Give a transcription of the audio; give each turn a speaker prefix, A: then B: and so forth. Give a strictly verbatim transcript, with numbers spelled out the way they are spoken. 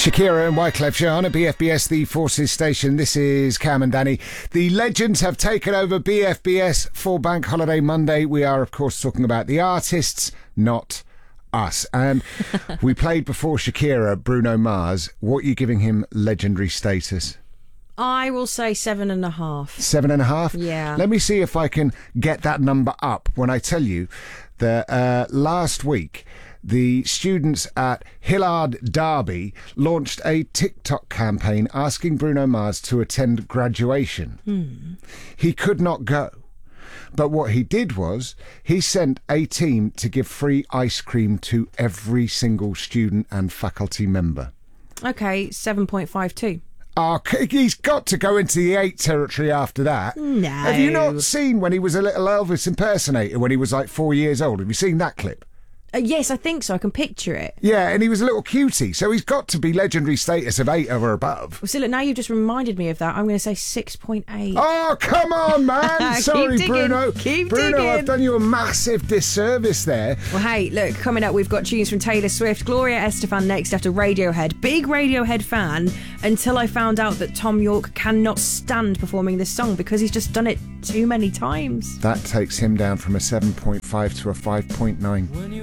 A: Shakira and Wyclef Jean at B F B S, the Forces Station. This is Cam and Danny. The legends have taken over B F B S for Bank Holiday Monday. We are, of course, talking about the artists, not us. And we played before Shakira, Bruno Mars. What are you giving him legendary status?
B: I will say seven and a half.
A: Seven and a half?
B: Yeah.
A: Let me see if I can get that number up when I tell you that uh, last week the students at Hillard Derby launched a TikTok campaign asking Bruno Mars to attend graduation.
B: Hmm.
A: He could not go. But what he did was he sent a team to give free ice cream to every single student and faculty member.
B: Okay, seven point five two.
A: Oh, he's got to go into the eight territory after that.
B: No.
A: Have you not seen when he was a little Elvis impersonator when he was like four years old? Have you seen that clip?
B: Uh, yes, I think so. I can picture it.
A: Yeah, and he was a little cutie, so he's got to be legendary status of eight or above.
B: Well, see, look, now you've just reminded me of that. I'm going to say six point eight.
A: Oh, come on, man. Sorry,
B: Keep digging.
A: Bruno.
B: Keep
A: Bruno,
B: digging.
A: I've done you a massive disservice there.
B: Well, hey, look, coming up, we've got tunes from Taylor Swift, Gloria Estefan next after Radiohead. Big Radiohead fan until I found out that Tom York cannot stand performing this song because he's just done it too many times.
A: That takes him down from a seven point five to a five point nine.